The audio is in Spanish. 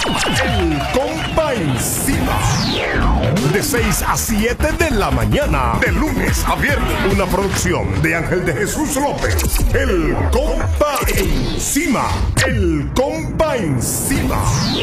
El Compa Encima. De 6 a 7 de la mañana. De lunes a viernes. Una producción de Ángel de Jesús López. El Compa Encima. El Compa Encima.